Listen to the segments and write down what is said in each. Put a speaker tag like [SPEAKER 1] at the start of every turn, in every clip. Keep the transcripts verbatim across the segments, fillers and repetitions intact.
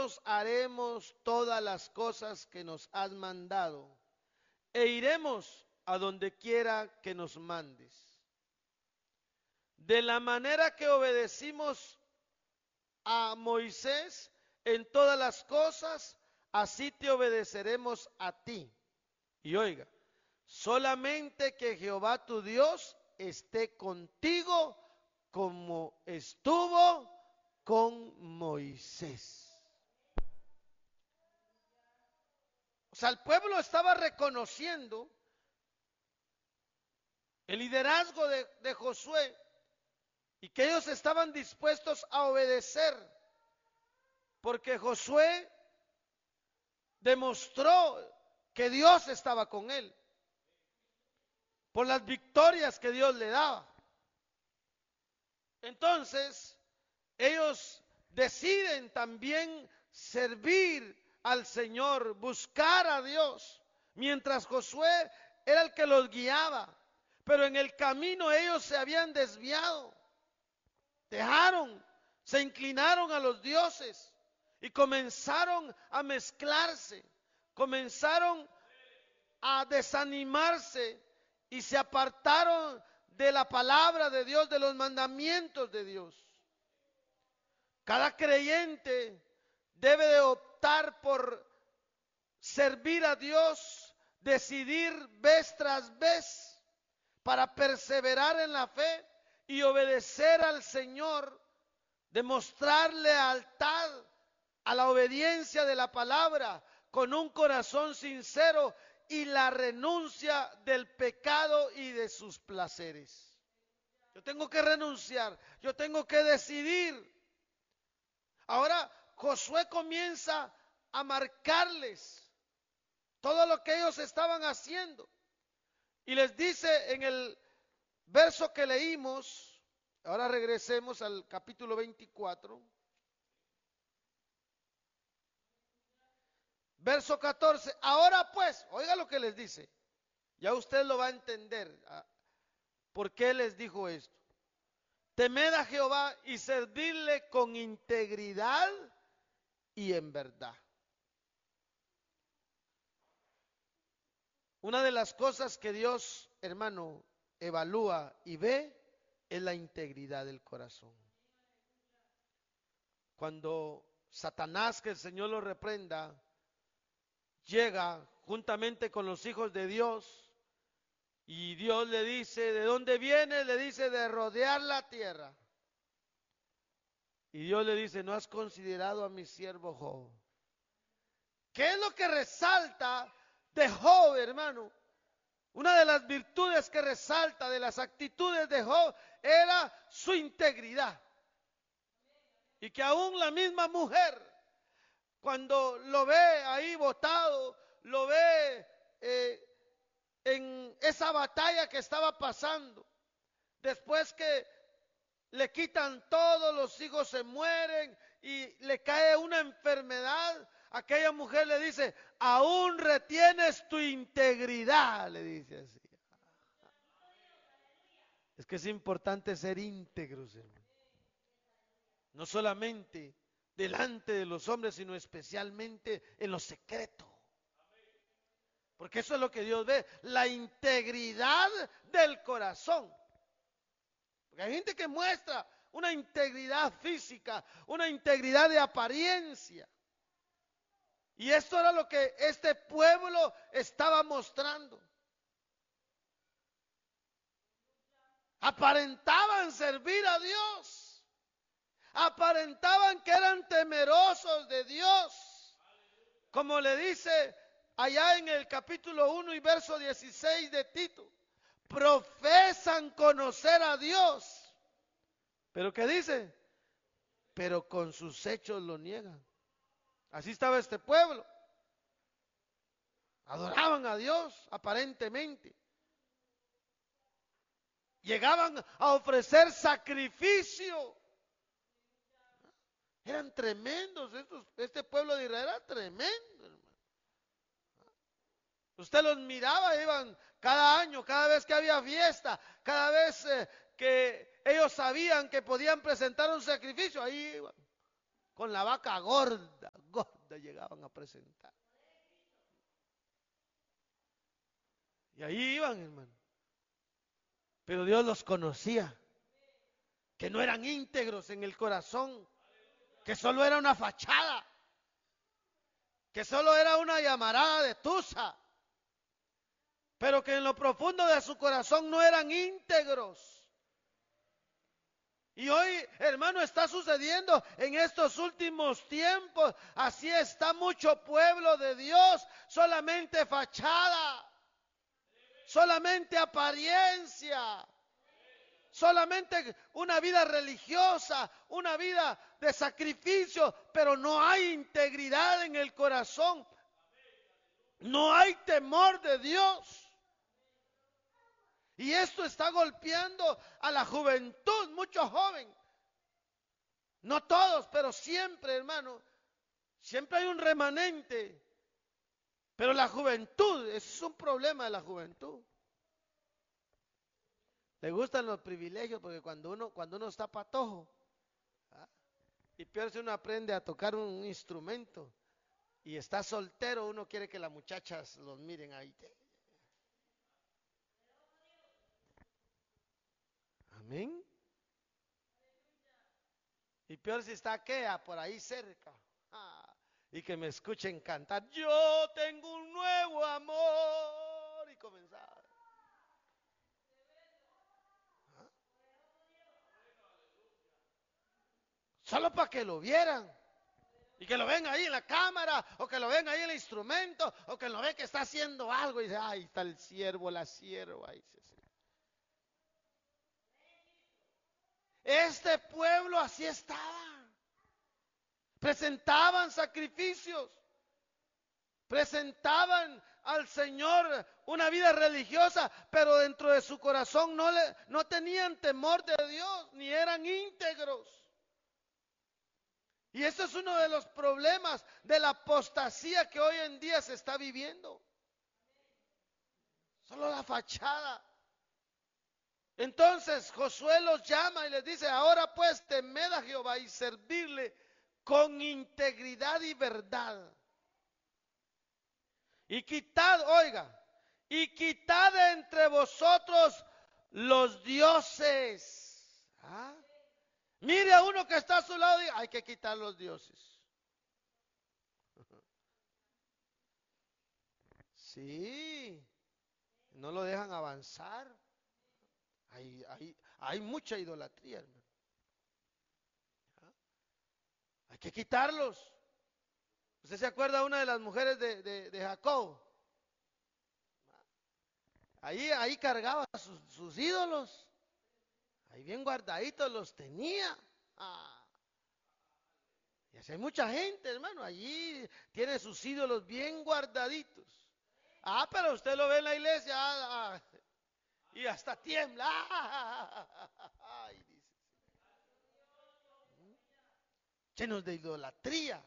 [SPEAKER 1] nosotros haremos todas las cosas que nos has mandado, e iremos a donde quiera que nos mandes. De la manera que obedecimos a Moisés en todas las cosas, así te obedeceremos a ti. Y oiga, solamente que Jehová tu Dios esté contigo como estuvo con Moisés. O sea, el pueblo estaba reconociendo el liderazgo de, de Josué y que ellos estaban dispuestos a obedecer, porque Josué demostró que Dios estaba con él, por las victorias que Dios le daba. Entonces, ellos deciden también servir al Señor, buscar a Dios, mientras Josué era el que los guiaba. Pero en el camino ellos se habían desviado, dejaron, se inclinaron a los dioses y comenzaron a mezclarse, comenzaron a desanimarse y se apartaron de la palabra de Dios, de los mandamientos de Dios. Cada creyente debe de optar por servir a Dios, decidir vez tras vez para perseverar en la fe y obedecer al Señor, demostrar lealtad a la obediencia de la palabra con un corazón sincero y la renuncia del pecado y de sus placeres. Yo tengo que renunciar, yo tengo que decidir. Ahora Josué comienza a marcarles todo lo que ellos estaban haciendo. Y les dice en el verso que leímos, ahora regresemos al capítulo veinticuatro, verso catorce. Ahora pues, oiga lo que les dice, ya usted lo va a entender, ¿por qué les dijo esto? Temed a Jehová y servirle con integridad y en verdad. Una de las cosas que Dios, hermano, evalúa y ve es la integridad del corazón. Cuando Satanás, que el Señor lo reprenda, llega juntamente con los hijos de Dios y Dios le dice, ¿de dónde viene? Le dice, de rodear la tierra. Y Dios le dice, ¿no has considerado a mi siervo Job? ¿Qué es lo que resalta de Job, hermano? Una de las virtudes que resalta de las actitudes de Job era su integridad. Y que aún la misma mujer, cuando lo ve ahí botado, lo ve eh, en esa batalla que estaba pasando, después que le quitan todo, los hijos se mueren y le cae una enfermedad, aquella mujer le dice, aún retienes tu integridad, le dice así. Es que es importante ser íntegros, hermano. No solamente delante de los hombres, sino especialmente en lo secreto. Porque eso es lo que Dios ve, la integridad del corazón. Porque hay gente que muestra una integridad física, una integridad de apariencia. Y esto era lo que este pueblo estaba mostrando. Aparentaban servir a Dios. Aparentaban que eran temerosos de Dios. Como le dice allá en el capítulo uno y verso dieciséis de Tito. Profesan conocer a Dios. ¿Pero qué dice? Pero con sus hechos lo niegan. Así estaba este pueblo. Adoraban a Dios aparentemente. Llegaban a ofrecer sacrificio. Eran tremendos. Estos, este pueblo de Israel era tremendo, hermano. Usted los miraba, iban cada año, cada vez que había fiesta, cada vez eh, que ellos sabían que podían presentar un sacrificio, ahí iban con la vaca gorda, gorda llegaban a presentar. Y ahí iban, hermano. Pero Dios los conocía, que no eran íntegros en el corazón, que solo era una fachada, que solo era una llamarada de tusa, pero que en lo profundo de su corazón no eran íntegros. Y hoy, hermano, está sucediendo en estos últimos tiempos. Así está mucho pueblo de Dios, solamente fachada, solamente apariencia, solamente una vida religiosa, una vida de sacrificio, pero no hay integridad en el corazón, no hay temor de Dios. Y esto está golpeando a la juventud, mucho joven. No todos, pero siempre, hermano, siempre hay un remanente. Pero la juventud, ese es un problema de la juventud. Le gustan los privilegios porque cuando uno, cuando uno está patojo, ¿ah? Y peor si uno aprende a tocar un instrumento y está soltero, uno quiere que las muchachas los miren ahí. Amén. Y peor si está aquella por ahí cerca, ah, y que me escuchen cantar, yo tengo un nuevo amor, y comenzar. Solo para que lo vieran. Y que lo ven ahí en la cámara, o que lo ven ahí en el instrumento, o que lo ven que está haciendo algo y dice, ay, está el siervo, la sierva. Ahí sí, sí. Este pueblo así estaba. Presentaban sacrificios. Presentaban al Señor una vida religiosa, pero dentro de su corazón no, le, no tenían temor de Dios, ni eran íntegros. Y eso es uno de los problemas de la apostasía que hoy en día se está viviendo. Solo la fachada. Entonces Josué los llama y les dice, ahora pues temed a Jehová y servirle con integridad y verdad. Y quitad, oiga, y quitad de entre vosotros los dioses. ¿Ah? Mire a uno que está a su lado y diga, hay que quitar los dioses. Sí, no lo dejan avanzar. Hay, hay, hay mucha idolatría, hermano. ¿Ah? Hay que quitarlos. ¿Usted se acuerda de una de las mujeres de, de, de Jacob? Ahí, ahí cargaba sus, sus ídolos. Ahí bien guardaditos los tenía. Ah. Y así hay mucha gente, hermano. Allí tiene sus ídolos bien guardaditos. Ah, pero usted lo ve en la iglesia ah, ah, y hasta tiembla. Ah, ay, dice. Llenos de idolatría.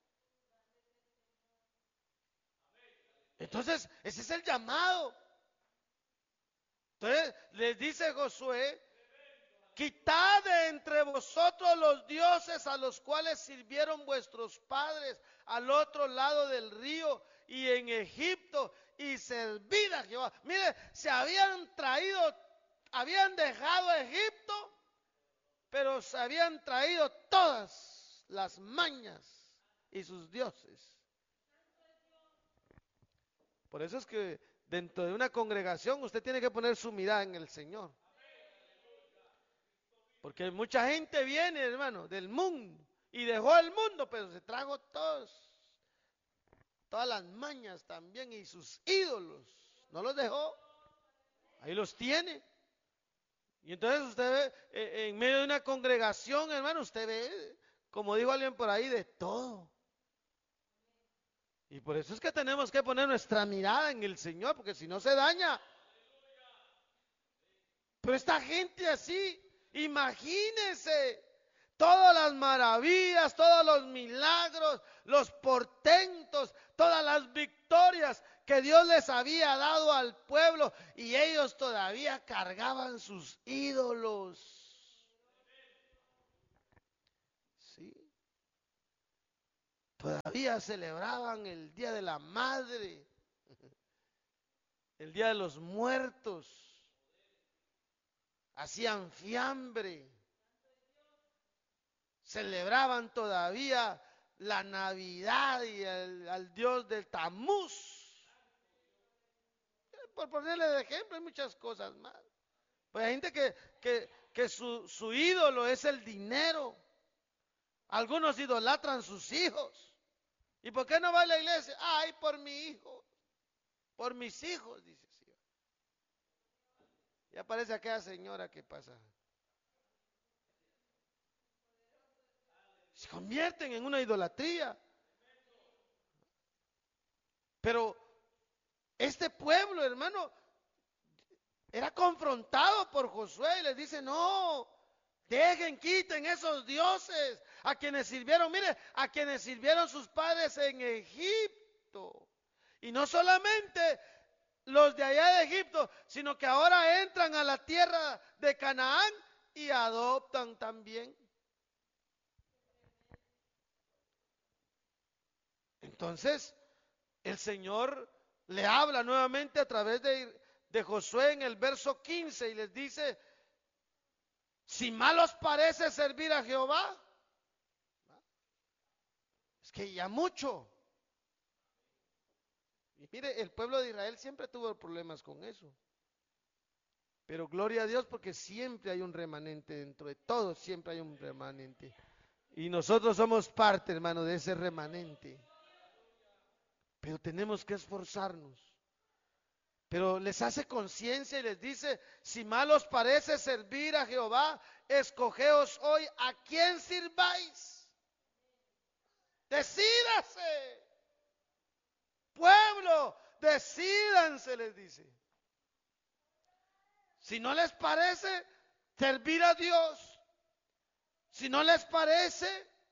[SPEAKER 1] Entonces, ese es el llamado. Entonces, les dice Josué, quitad de entre vosotros los dioses a los cuales sirvieron vuestros padres al otro lado del río y en Egipto y servid a Jehová. Mire, se habían traído, habían dejado Egipto, pero se habían traído todas las mañas y sus dioses. Por eso es que dentro de una congregación usted tiene que poner su mirada en el Señor. Porque mucha gente viene, hermano, del mundo y dejó el mundo, pero se trajo todos, todas las mañas también y sus ídolos. No los dejó, ahí los tiene. Y entonces usted ve, eh, en medio de una congregación, hermano, usted ve, como dijo alguien por ahí, de todo. Y por eso es que tenemos que poner nuestra mirada en el Señor, porque si no se daña. Pero esta gente así, imagínense todas las maravillas, todos los milagros, los portentos, todas las victorias que Dios les había dado al pueblo y ellos todavía cargaban sus ídolos. Sí. Todavía celebraban el Día de la Madre, el Día de los Muertos, hacían fiambre, celebraban todavía la Navidad y el, al Dios del Tamuz. Por ponerle de ejemplo, hay muchas cosas más. Pues hay gente que, que, que su, su ídolo es el dinero. Algunos idolatran sus hijos. ¿Y por qué no va a la iglesia? Ay, por mi hijo, por mis hijos, dice así. Y aparece aquella señora que pasa. Se convierten en una idolatría. Pero este pueblo, hermano, era confrontado por Josué y les dice, no, dejen, quiten esos dioses a quienes sirvieron, mire, a quienes sirvieron sus padres en Egipto. Y no solamente los de allá de Egipto, sino que ahora entran a la tierra de Canaán y adoptan también. Entonces, el Señor le habla nuevamente a través de, de Josué en el verso quince y les dice, si mal os parece servir a Jehová, es que ya mucho. Y mire, el pueblo de Israel siempre tuvo problemas con eso. Pero gloria a Dios porque siempre hay un remanente dentro de todos, siempre hay un remanente. Y nosotros somos parte, hermano, de ese remanente. Pero tenemos que esforzarnos. Pero les hace conciencia y les dice, si mal os parece servir a Jehová, escogeos hoy a quién sirváis. Decídase. Pueblo, decídanse, les dice. Si no les parece servir a Dios, si no les parece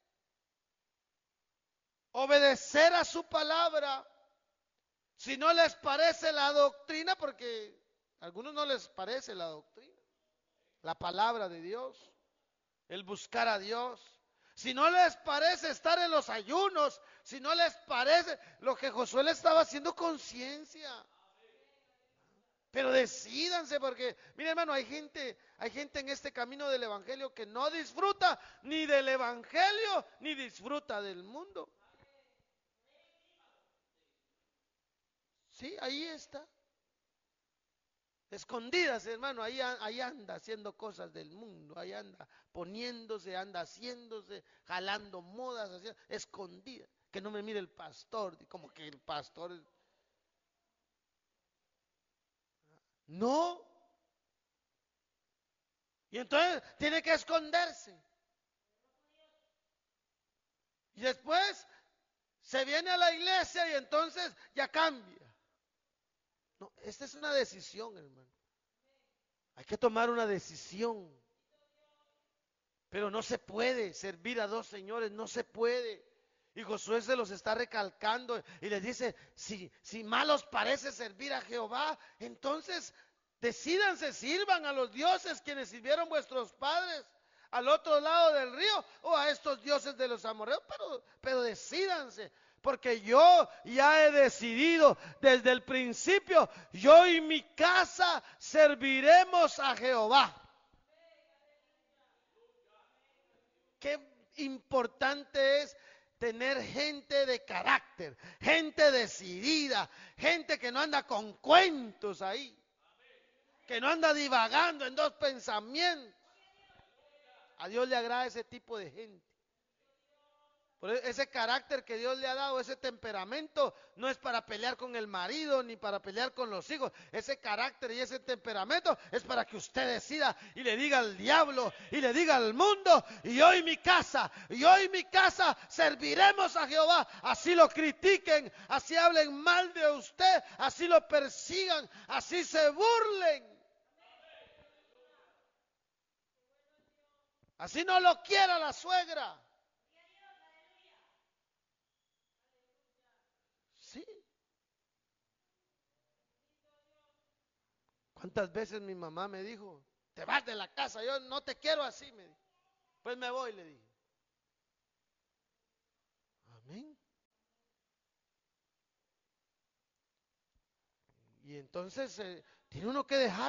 [SPEAKER 1] obedecer a su palabra, si no les parece la doctrina, porque a algunos no les parece la doctrina, la palabra de Dios, el buscar a Dios, si no les parece estar en los ayunos, si no les parece lo que Josué le estaba haciendo conciencia. Pero decídanse porque, mire hermano, hay gente, hay gente en este camino del evangelio que no disfruta ni del evangelio ni disfruta del mundo. Sí, ahí está. Escondidas, hermano, ahí, ahí anda haciendo cosas del mundo, ahí anda poniéndose, anda haciéndose, jalando modas, haciendo, escondida. Que no me mire el pastor, como que el pastor. No. Y entonces tiene que esconderse. Y después se viene a la iglesia y entonces ya cambia. No, esta es una decisión, hermano. Hay que tomar una decisión. Pero no se puede servir a dos señores, no se puede. Y Josué se los está recalcando y les dice, si, si mal os parece servir a Jehová, entonces decídanse, sirvan a los dioses quienes sirvieron vuestros padres al otro lado del río o a estos dioses de los amorreos, pero, pero decídanse. Porque yo ya he decidido desde el principio, yo y mi casa serviremos a Jehová. Qué importante es tener gente de carácter, gente decidida, gente que no anda con cuentos ahí, que no anda divagando en dos pensamientos. A Dios le agrada ese tipo de gente. Por ese carácter que Dios le ha dado, ese temperamento, no es para pelear con el marido ni para pelear con los hijos. Ese carácter y ese temperamento es para que usted decida y le diga al diablo y le diga al mundo, y hoy mi casa, y hoy mi casa serviremos a Jehová. Así lo critiquen, así hablen mal de usted, así lo persigan, así se burlen. Así no lo quiera la suegra. Sí. ¿Cuántas veces mi mamá me dijo, te vas de la casa, yo no te quiero así? Me dijo. Pues me voy, le dije. Amén. Y entonces eh, tiene uno que dejar